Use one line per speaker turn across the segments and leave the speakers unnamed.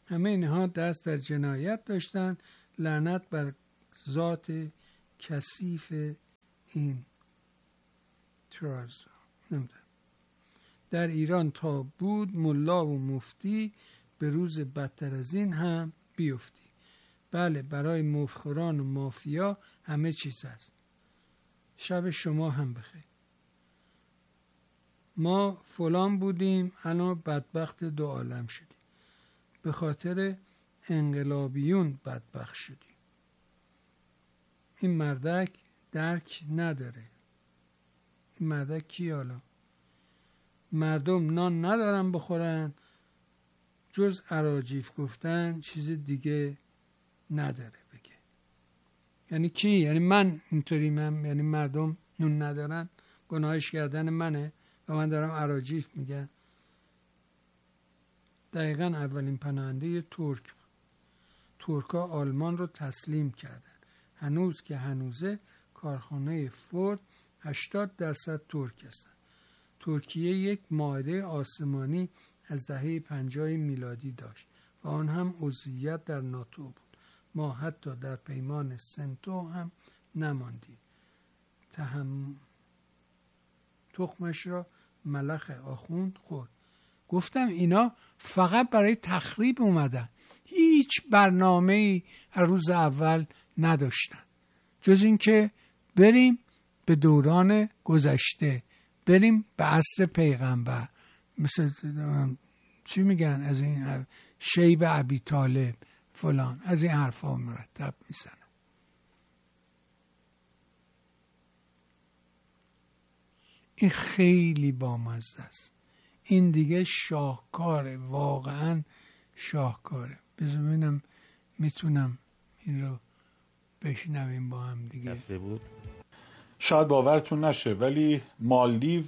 همه اینها دست در جنایت داشتند. لعنت بر ذات کثیف این ترازو. نمیدونم. در ایران تا بود ملا و مفتی، به روز بدتر از این هم بیفتی. بله، برای مفخوران و مافیا همه چیز هست. شب شما هم بخیر. ما فلان بودیم، الان بدبخت دو عالم شدیم. به خاطر انقلابیون بدبخت شدیم. این مردک درک نداره. این مردک کی حالا؟ مردم نان ندارن بخورن، جز اراجیف گفتن چیز دیگه نداره بگه. یعنی کی؟ یعنی من اینطوری یعنی مردم نون ندارن، گناهش کردن منه و من دارم اراجیف میگم. دقیقاً اولین پناهنده ترکا آلمان رو تسلیم کردن. هنوز که هنوزه کارخانه فورد 80% ترک هستن. ترکیه یک معاهده آسمانی از دهه 50 میلادی داشت و آن هم عضویت در ناتو بود. ما حتی در پیمان سنتو هم نماندیم. تخمش را ملخ آخوند خورد. گفتم اینا فقط برای تخریب اومدن، هیچ برنامه‌ای از روز اول نداشتن جز اینکه بریم به دوران گذشته، بریم به عصر پیغمبر، مثل چی میگن از این شیب ابی طالب فلان، از این حرفا مرتب میزنن. این خیلی بامزه است. این دیگه شاهکاره، واقعا شاهکاره. بذار ببینم میتونم این رو بشنویم با هم دیگه.
بود. شاید باورتون نشه ولی مالدیو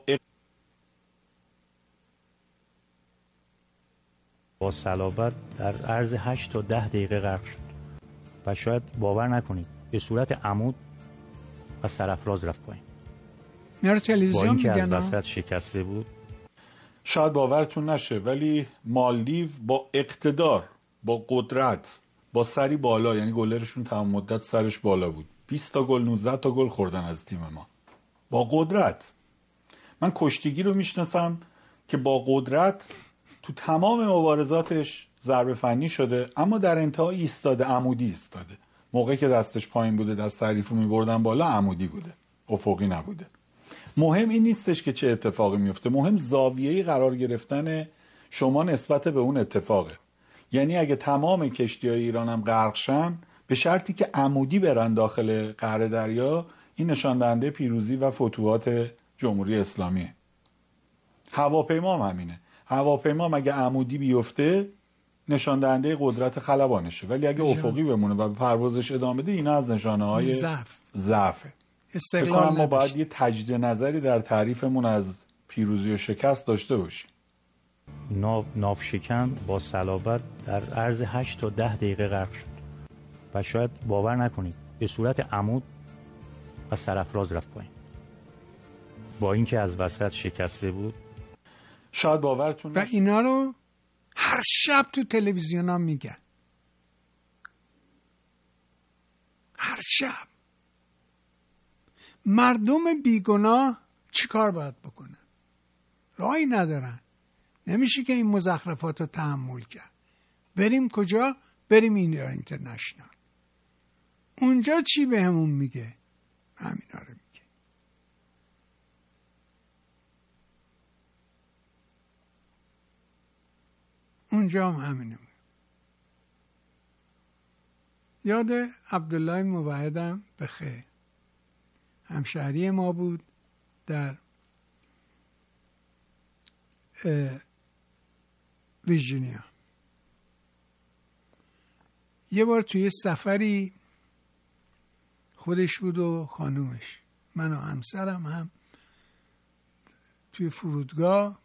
با صلابت در عرض 8 تا 10 دقیقه غرق شد و شاید باور نکنید به صورت عمود و سرافراز رفت پایین.
میاره تلویزیون میگن
از وسط شکسته بود. شاید باورتون نشه ولی مالدیو با اقتدار، با قدرت، با سری بالا، یعنی گلرشون تمام مدت سرش بالا بود، 20 تا گل 19 تا گل خوردن از تیم ما با قدرت. من کشتیگی رو میشناسم که با قدرت تو تمام مبارزاتش ضربه فنی شده، اما در انتها ایستاده، عمودی ایستاده. موقعی که دستش پایین بوده، دست حریفو میبردن بالا، عمودی بوده، افقی نبوده. مهم این نیستش که چه اتفاقی میفته، مهم زاویه‌ای قرار گرفتن شما نسبت به اون اتفاقه. یعنی اگه تمام کشتی‌های ایران هم غرق شن، به شرطی که عمودی برن داخل قعر دریا، این نشان دهنده پیروزی و فتوحات جمهوری اسلامیه. هواپیما هم همینه. هواپیما اگه عمودی بیفته نشان دهنده قدرت خلبانشه، ولی اگه افقی بمونه و به پروازش ادامه بده، اینا از نشانه‌های ضعفه. فکر ما باید یه تجدید نظری در تعریفمون از پیروزی و شکست داشته باشیم. ناو شکن با صلابت در عرض 8 تا 10 دقیقه غرق شد و شاید باور نکنید به صورت عمود و سرافراز رفت پایین. با اینکه از وسط شکسته بود. شاید باورتون
و اینا رو هر شب تو تلویزیون ها میگن، هر شب. مردم بیگناه چی کار باید بکنن؟ راهی ندارن. نمیشه که این مزخرفات رو تحمل کرد. بریم کجا؟ بریم اینجا اینترنشنال. اونجا چی به همون میگه؟ همینا رو میگه. اونجا هم همینه میگه. یاد عبدالله موحدم بخیر، همشهری ما بود در ویرجینیا. یه بار توی سفری خودش بود و خانومش، من و همسرم هم توی فرودگاه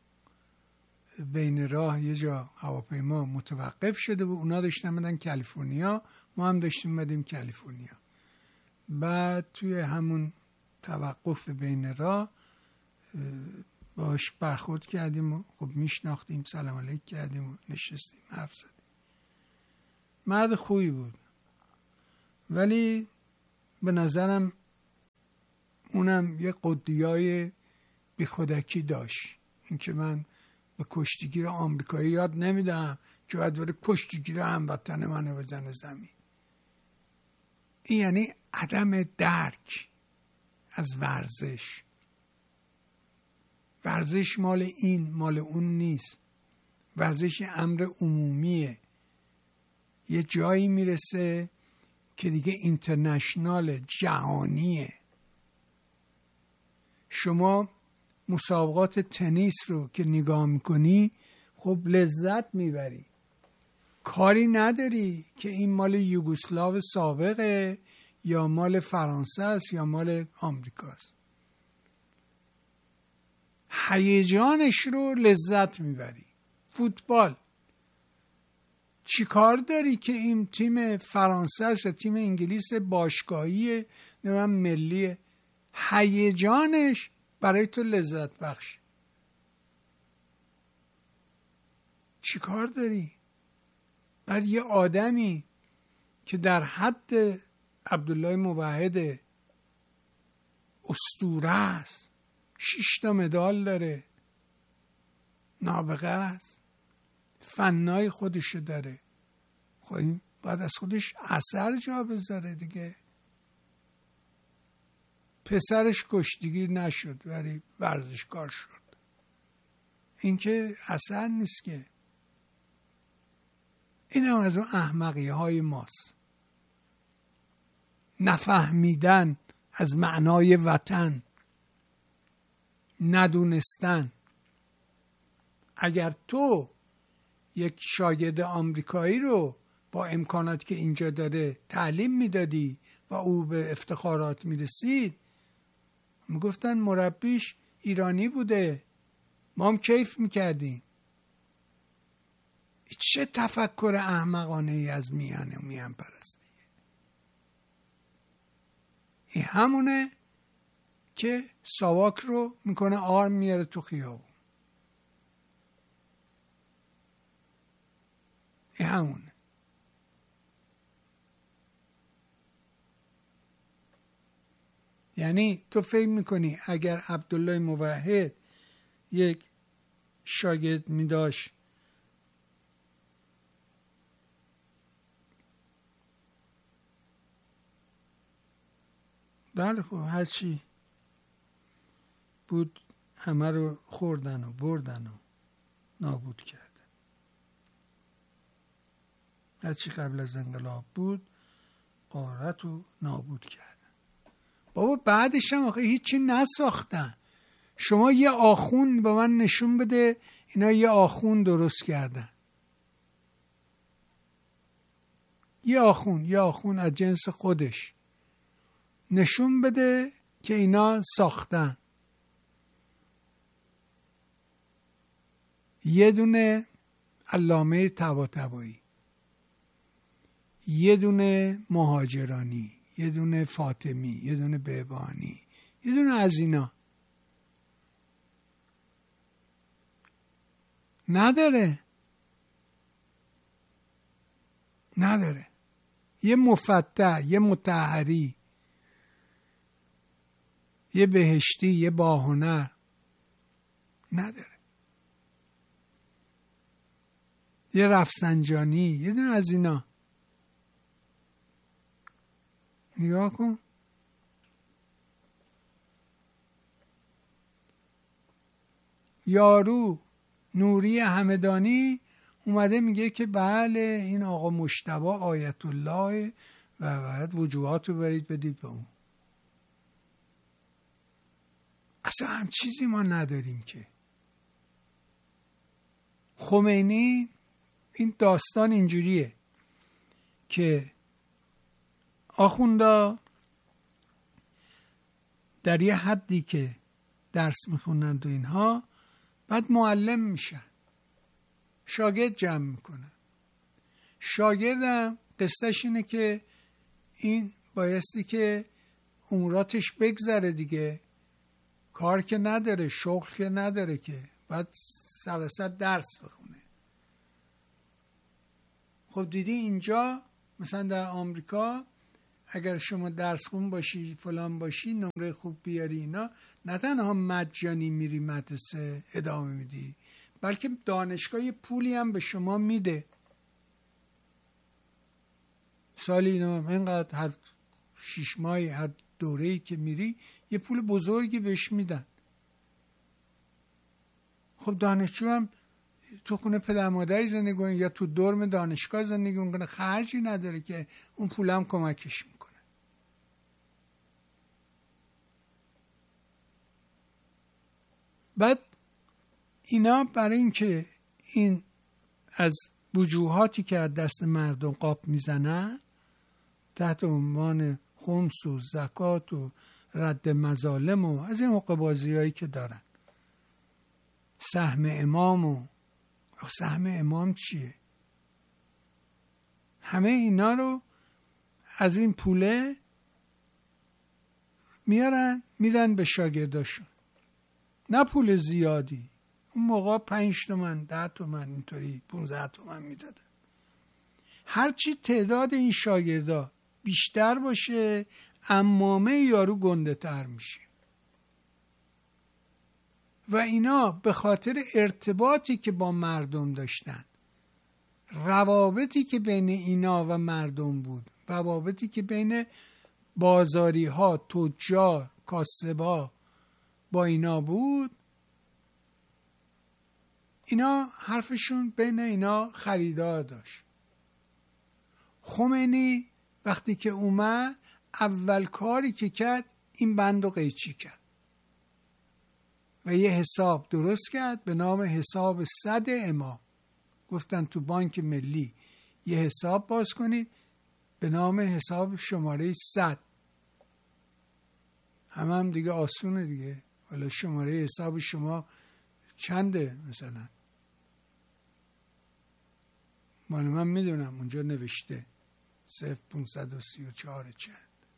بین راه یه جا هواپیما متوقف شده و اونا داشتن میدن کالیفرنیا، ما هم داشتیم میدیم کالیفرنیا. بعد توی همون توقف بین راه باش برخورد کردیم و خب میشناختیم، سلام علیک کردیم و نشستیم حرف زدیم. مرد خوبی بود، ولی به نظرم اونم یه قدیای بی خودکی داشت. اینکه من به کشتیگیر آمریکایی یاد نمیدم که باید بره کشتیگیر هموطن منو بزنه زمین. این یعنی عدم درک از ورزش. ورزش مال این مال اون نیست. ورزش امر عمومیه. یه جایی میرسه که دیگه اینترنشنال، جهانیه. شما مسابقات تنیس رو که نگاه میکنی خب لذت میبری، کاری نداری که این مال یوگسلاو سابقه یا مال فرانسه است یا مال آمریکاست. هیجانش رو لذت میبری. فوتبال چی کار داری که این تیم فرانسه است یا تیم انگلیس باشگاهی نمیم ملیه، هیجانش برای تو لذت بخش. چی کار داری؟ بعد یه آدمی که در حد عبدالله موحد اسطوره است، 6 تا مدال داره، نابغه است، فنای خودشو داره، خب این باید از خودش اثر جا بذاره دیگه. پسرش کشتیگیر نشد ولی ورزشکار شد. این که اثر نیست که. این هم از اون احمقی های ماست. نفهمیدن از معنای وطن، ندونستن. اگر تو یک شاگرد آمریکایی رو با امکاناتی که اینجا داره تعلیم میدادی و او به افتخارات میرسید، میگفتن مربیش ایرانی بوده، ما هم کیف میکردیم. چه تفکر احمقانه ای از میهن و میهن پرستی. این همونه که ساواک رو میکنه آرم میاره تو خیابون. این همونه. یعنی تو فکر میکنی اگر عبدالله موحد یک شاگرد میداشت بله خب هرچی بود همه رو خوردن و بردن و نابود کردن. هرچی قبل از انقلاب بود غارت و نابود کردن. بابا بعدش هم آخه هیچی نساختن. شما یه آخوند به من نشون بده اینا یه آخوند درست کردن. یه آخوند از جنس خودش نشون بده که اینا ساختن. یه دونه علامه طباطبایی، یه دونه مهاجرانی، یه دونه فاطمی، یه دونه بهبانی، یه دونه از اینا نداره. یه مفتح، یه مطهری، یه بهشتی، یه باهنر نداره. یه رفسنجانی، یه دونه از اینا. نگاه کن. یارو نوری همدانی اومده میگه که بله این آقا مجتبی آیت الله و باید وجوهات رو برید بدید به اون. اصلا هم چیزی ما نداریم که. خمینی این داستان اینجوریه که آخوندا در یه حدی که درس میخونند و اینها بعد معلم میشن، شاگرد جمع میکنن. شاگردم قصتش اینه که این بایستی که اموراتش بگذره دیگه، کار که نداره، شغل که نداره، که باید سراسر درس بخونه. خب دیدی اینجا مثلا در آمریکا اگر شما درس خون باشی، فلان باشی، نمره خوب بیاری، اینا نه تنها مجانی میری مدرسه ادامه میدی، بلکه دانشگاه یه پولی هم به شما میده. سالی اینقدر هر 6 ماهی هر دوره‌ای که میری یه پول بزرگی بهش میدن. خب دانشجو هم تو خونه پدر مادری زندگی کنه یا تو دورم دانشگاه زندگی میکنه، خرجی نداره که اون پول هم کمکش میکنه. بعد اینا برای اینکه این از وجوهاتی که از دست مردم قاپ میزنن تحت عنوان خمس و زکات و رد مظالم و از این حقه‌بازی هایی که دارن، سهم امام و سهم امام چیه، همه اینا رو از این پوله میارن میدن به شاگرداشون. نه پول زیادی، اون موقع 5 تومن 10 تومن اینطوری 15 تومن میدادن. هرچی تعداد این شاگردا بیشتر باشه عمامه یارو گنده تر میشه. و اینا به خاطر ارتباطی که با مردم داشتن، روابطی که بین اینا و مردم بود، روابطی که بین بازاری ها، تجار، کاسبا با اینا بود، اینا حرفشون بین اینا خریدار داشت. خمینی وقتی که اومد اول کاری که کرد این بند رو قیچی کرد و یه حساب درست کرد به نام حساب 100 امام. گفتن تو بانک ملی یه حساب باز کنید به نام حساب شماره 100. هم دیگه آسونه دیگه. حالا شماره حساب شما چنده مثلا؟ مال من میدونم اونجا نوشته 0534 چند.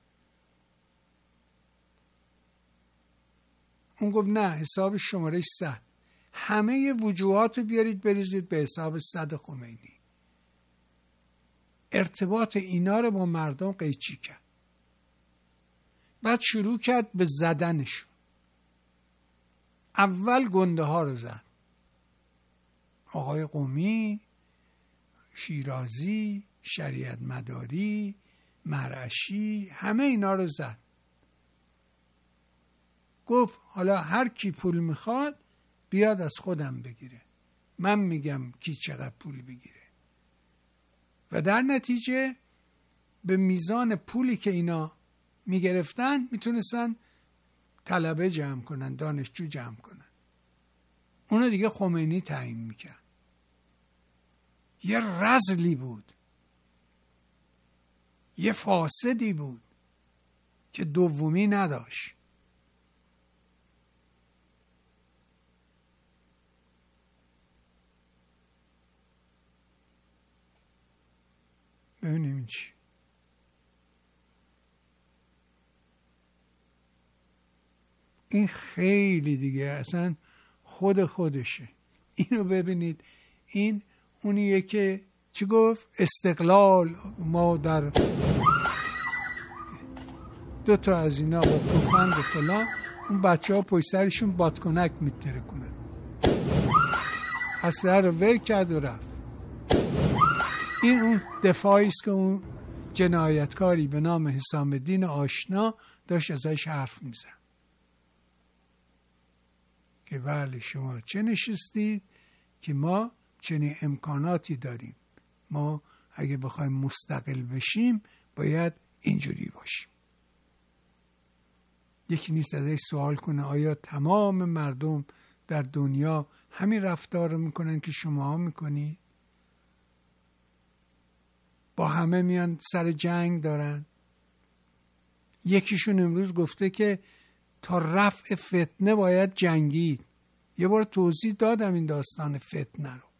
اون گفت نه، حساب شماره 100. همه وجوهات رو بیارید بریزید به حساب 100 خمینی. ارتباط اینا رو با مردم قیچی کرد. بعد شروع کرد به زدنشون. اول گنده ها رو زد. آقای قمی، شیرازی، شریعت مداری، مرعشی، همه اینا رو زد. گفت حالا هر کی پول میخواد بیاد از خودم بگیره، من میگم کی چقدر پول بگیره. و در نتیجه به میزان پولی که اینا میگرفتن میتونستن طلبه جمع کنن، دانشجو جمع کنن. اونو دیگه خمینی تعیین میکرد. یه رذلی بود، یه فاسدی بود که دومی نداشت. ببینیم این چی. این خیلی دیگه اصلا خودشه. اینو ببینید، این اونیه که چی گفت؟ استقلال ما در 2 تا از اینا با تفنگ و فلان، اون بچه ها پشت سرشون بادکنک میتره کنن. اسلحه رو ول کرد و رفت. این اون دفاعی است که اون جنایتکاری به نام حسام الدین آشنا داشت ازش حرف میزد که بله شما چه نشستید که ما چنین امکاناتی داریم، ما اگه بخوایم مستقل بشیم باید اینجوری باشیم. یکی نیست ازش سوال کنه آیا تمام مردم در دنیا همین رفتار رو میکنن که شما ها میکنی؟ با همه میان سر جنگ دارن. یکیشون امروز گفته که تا رفع فتنه باید جنگید. یه بار توضیح دادم این داستان فتنه رو.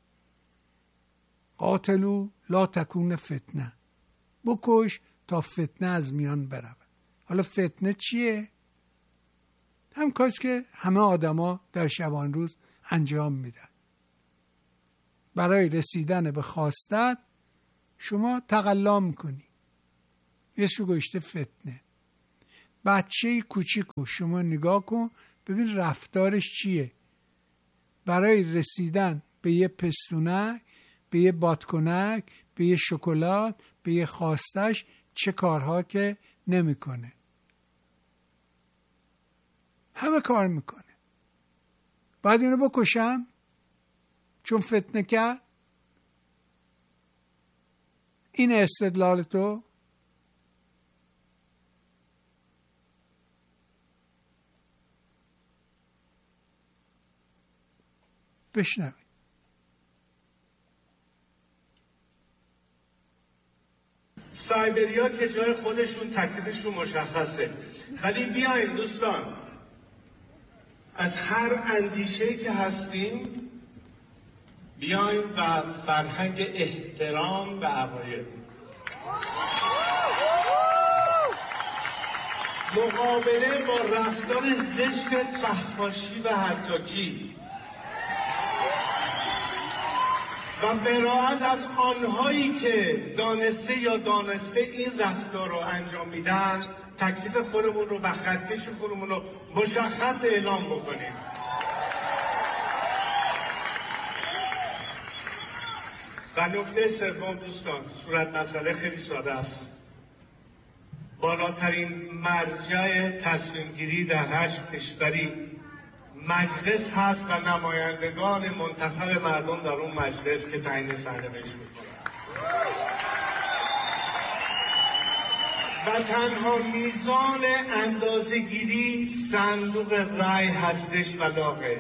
قاتلو لا تکون فتنه، بکش تا فتنه از میان بره. حالا فتنه چیه؟ هم کاری که همه آدما در شبان روز انجام میدن. برای رسیدن به خواستت شما تقلا میکنی. یسو گشته فتنه. بچه کوچیکو شما نگاه کن ببین رفتارش چیه. برای رسیدن به یه پستونک، به یه بادکنک، به یه شکلات، به یه خواستش چه کارها که نمیکنه. همه کار میکنه. باید اینو بکشم چون فتنه کرد؟ این استدلال تو؟ بشنوید.
سایبریا که جای خودشون تکلیفشون مشخصه، ولی بیاین دوستان از هر اندیشه‌ای که هستیم بیاین و فرهنگ احترام به عقاید، مقابله با رفتار زشت فحاشی و حقاکی و براءت از آنهایی که دانسته یا دانسته این رفتار رو انجام میدن، تکلیف خودمون رو و خطکش خودمون رو مشخص اعلام بکنیم. و نکته سوم دوستان، صورت مسئله خیلی ساده است. بالاترین مرجع تصمیم گیری در هر کشوری مجلس هست و نمایندگان منتخب مردم در اون مجلس که تعیین سرنوشت میکنن و تنها میزان اندازه‌گیری صندوق رای هستش و لا غیر.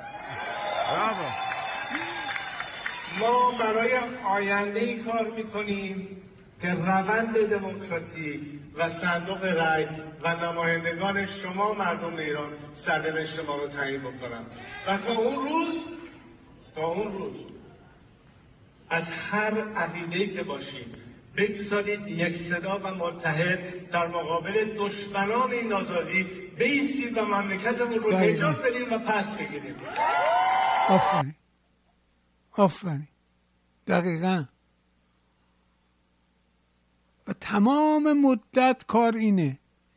ما برای آینده ای کار میکنیم که روند دموکراتیک و صندوق رای و نمایندگان شما مردم ایران سرنوشت ما رو تعیین بکنن و تا اون روز از هر عقیده‌ای که باشید بگذارید یک صدا و متحد در مقابل دشمنان این آزادی بایستید و مملکتمون رو نجات بدیم و پس بگیریم.
آفرین. دقیقاً. و تمام مدت کار اینه،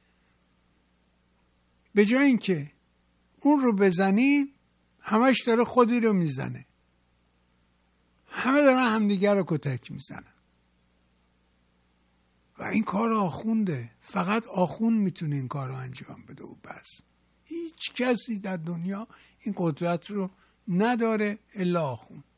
به جای اینکه اون رو بزنی همش داره خودی رو میزنه، همه دارن همدیگر رو کتک میزنن و این کار آخونده. فقط آخوند میتونه این کار رو انجام بده و بس. هیچ کسی در دنیا این قدرت رو نداره الا آخوند.